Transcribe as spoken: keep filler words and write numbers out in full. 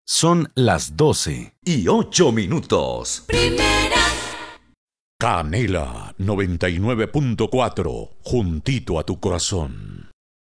Son las doce y ocho minutos. Primera. Canela noventa y nueve punto cuatro, juntito a tu corazón.